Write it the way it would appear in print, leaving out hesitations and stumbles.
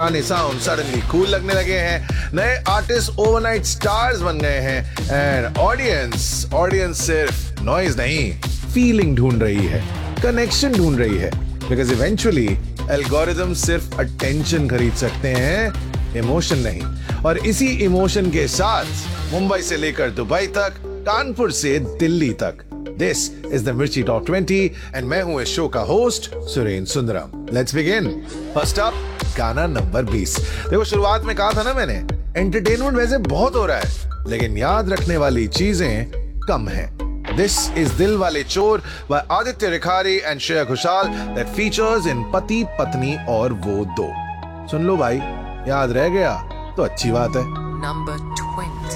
पुराने sound suddenly cool लगने लगे हैं, नए आर्टिस्ट ओवरनाइट स्टार्स बन गए हैं, एंड ऑडियंस सिर्फ नॉइज नहीं, फीलिंग ढूंढ रही है, कनेक्शन ढूंढ रही है, बिकॉज इवेंचुअली एल्गोरिदम सिर्फ अटेंशन खरीद सकते हैं, इमोशन नहीं। और इसी इमोशन के साथ मुंबई से लेकर दुबई तक, कानपुर से दिल्ली तक, दिस इज द मिर्ची टॉप 20 एंड मैं हूं इस शो का host Surendra Sundaram. Let's begin. First up, गाना नंबर 20। देखो, शुरुआत में कहा था ना मैंने, एंटरटेनमेंट वैसे बहुत हो रहा है, लेकिन याद रखने वाली चीजें कम हैं। This is दिल वाले चोर by Aditya Rikhari and Shreya Ghoshal that features in पति पत्नी और वो दो। सुन लो भाई, याद रह गया तो अच्छी बात है। Number 20.